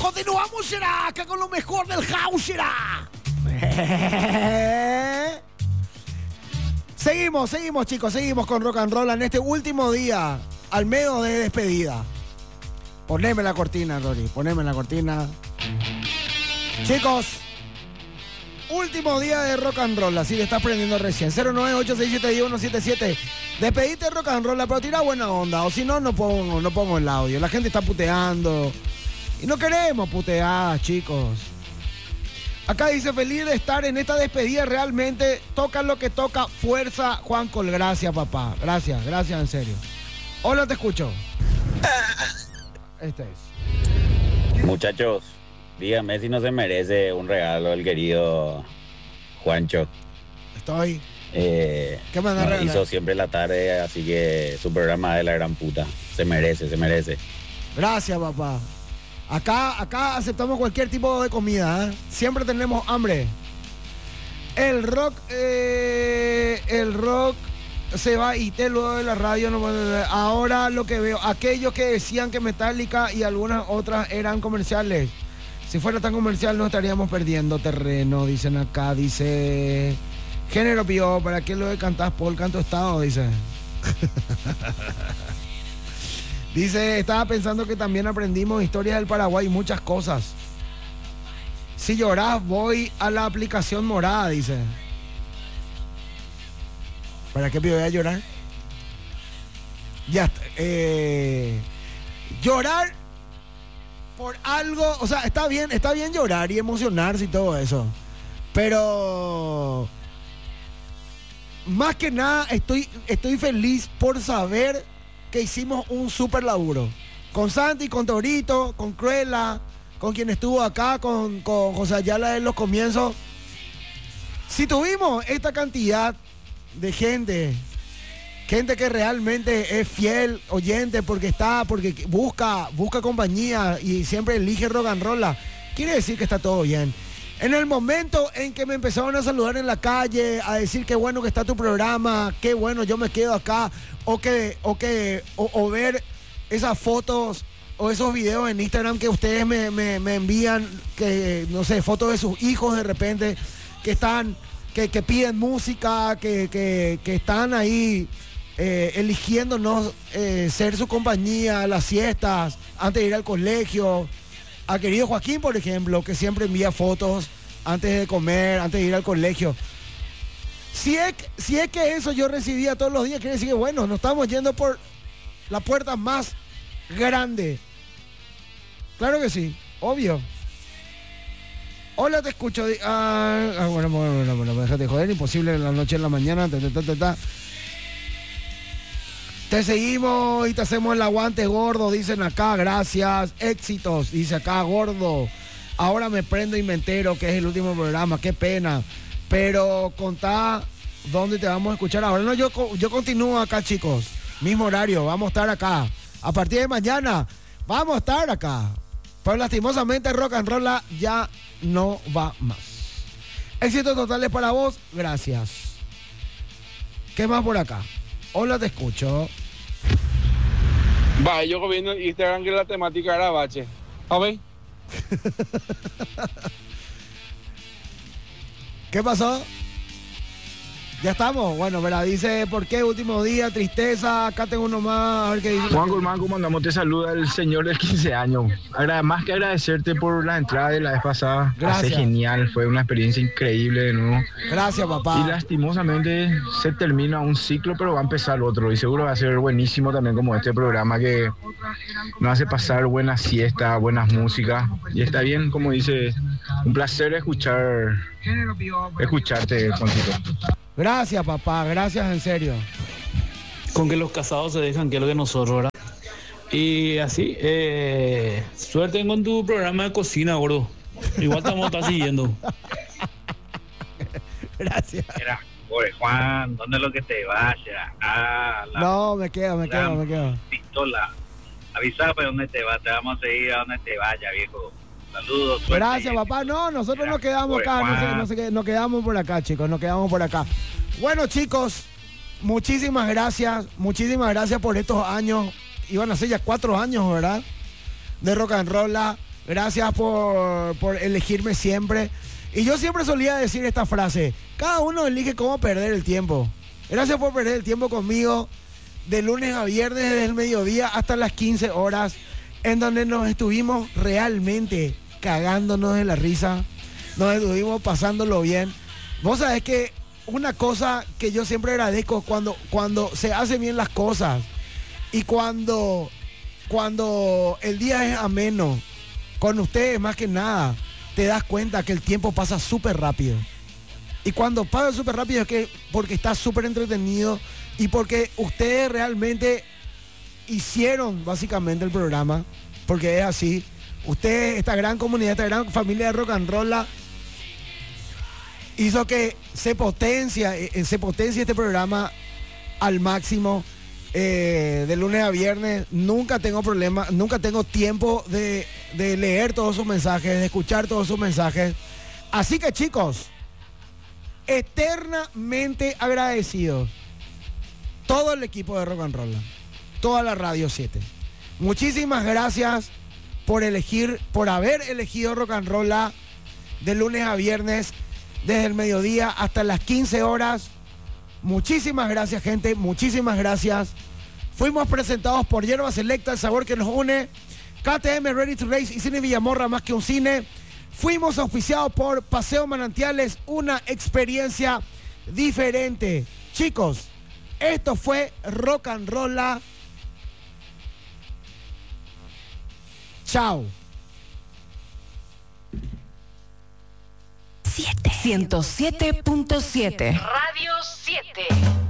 Continuamos, será acá con lo mejor del house, será. Seguimos, chicos, seguimos con rock and roll en este último día, al medio de despedida. Poneme la cortina, Rory, poneme la cortina. Chicos, último día de rock and roll, así que estás prendiendo recién. 098671177. Despedite rock and roll, pero tira buena onda, o si no, no pongo el audio. La gente está puteando y no queremos puteadas, chicos. Acá dice, feliz de estar en esta despedida, realmente toca lo que toca, fuerza, Juan Col. Gracias, papá, gracias, en serio. Hola, te escucho. Este es. Muchachos, dígame si no se merece un regalo el querido Juancho. Estoy. ¿Qué me anda regalando? Hizo siempre la tarde, así que su programa es de la gran puta. Se merece. Gracias, papá. Acá aceptamos cualquier tipo de comida, ¿eh? Siempre tenemos hambre. El rock se va y te luego de la radio. Ahora lo que veo, aquellos que decían que Metallica y algunas otras eran comerciales. Si fuera tan comercial no estaríamos perdiendo terreno, dicen acá. Dice Género Pío, ¿para qué lo de cantás Paul Canto Estado? Dice. Dice, estaba pensando que también aprendimos historias del Paraguay y muchas cosas. Si llorás, voy a la aplicación morada, dice. ¿Para qué voy a llorar? Ya está. Llorar por algo, o sea, está bien llorar y emocionarse y todo eso. Pero más que nada estoy feliz por saber que hicimos un super laburo. Con Santi, con Torito, con Cruella, con quien estuvo acá, con José Ayala en los comienzos. Si tuvimos esta cantidad de gente que realmente es fiel oyente porque busca compañía y siempre elige rock and roll, quiere decir que está todo bien. En el momento en que me empezaron a saludar en la calle, a decir qué bueno que está tu programa, qué bueno, yo me quedo acá, o ver esas fotos o esos videos en Instagram que ustedes me envían, que no sé, fotos de sus hijos de repente, que piden música, que están ahí eligiéndonos ser su compañía, las siestas, antes de ir al colegio. Al querido Joaquín, por ejemplo, que siempre envía fotos antes de comer, antes de ir al colegio. Si es que eso yo recibía todos los días, quiere decir que bueno, nos estamos yendo por la puerta más grande. Claro que sí, obvio. Hola, te escucho. Bueno, déjate joder, imposible en la noche, en la mañana. Te seguimos y te hacemos el aguante, gordo, dicen acá, gracias, éxitos, dice acá, gordo. Ahora me prendo y me entero que es el último programa, qué pena. Pero contá dónde te vamos a escuchar ahora. No, yo continúo acá, chicos. Mismo horario, vamos a estar acá. A partir de mañana, vamos a estar acá. Pero lastimosamente Rock and Roll ya no va más. Éxitos totales para vos, gracias. ¿Qué más por acá? Hola, te escucho. Va, yo viendo en Instagram que la temática era bache. A ver. ¿Qué pasó? Ya estamos. Bueno, ¿verdad? Dice, ¿por qué último día? Tristeza. Acá tengo uno más. A ver qué dice. Juan Guzmán, ¿cómo andamos? Te saluda el señor del 15 años. Más que agradecerte por la entrada de la vez pasada. Gracias. Fue genial. Fue una experiencia increíble de nuevo. Gracias, papá. Y lastimosamente se termina un ciclo, pero va a empezar otro. Y seguro va a ser buenísimo también como este programa que nos hace pasar buenas siestas, buenas músicas. Y está bien, como dice, un placer escucharte, Juancito. Gracias, papá, gracias en serio. Con que los casados se dejan, que es lo que nosotros, ¿verdad? Y así, suerte con tu programa de cocina, gordo. Igual te vamos a estar siguiendo. Gracias. Mira, pobre Juan, ¿dónde es lo que te vaya? No, me quedo. Pistola. Avísame dónde te vas, te vamos a seguir a donde te vaya, viejo. Saludos. Gracias, papá. No, nosotros nos quedamos acá, nos quedamos por acá, chicos, nos quedamos por acá. Bueno, chicos, muchísimas gracias por estos años. Iban a ser ya 4 años, ¿verdad? De Rock and Roll. Gracias por elegirme siempre. Y yo siempre solía decir esta frase: cada uno elige cómo perder el tiempo. Gracias por perder el tiempo conmigo de lunes a viernes, desde el mediodía hasta las 15 horas, en donde nos estuvimos realmente cagándonos de la risa, nos estuvimos pasándolo bien. Vos sabés que una cosa que yo siempre agradezco cuando se hacen bien las cosas y cuando el día es ameno, con ustedes más que nada, te das cuenta que el tiempo pasa súper rápido. Y cuando pasa súper rápido es que porque está súper entretenido y porque ustedes realmente hicieron básicamente el programa, porque es así. Ustedes, esta gran comunidad, esta gran familia de Rock and Roll, hizo que se potencie este programa al máximo, de lunes a viernes. Nunca tengo problema, nunca tengo tiempo de leer todos sus mensajes, de escuchar todos sus mensajes. Así que, chicos, eternamente agradecidos, todo el equipo de Rock and Roll, toda la Radio 7. Muchísimas gracias por haber elegido Rock and Roll de lunes a viernes, desde el mediodía hasta las 15 horas. Muchísimas gracias, gente, muchísimas gracias. Fuimos presentados por Hierba Selecta, el sabor que nos une, KTM Ready to Race y Cine Villamorra, más que un cine. Fuimos auspiciados por Paseo Manantiales, una experiencia diferente. Chicos, esto fue Rock and Roll. Chao. 107.7 Radio 7.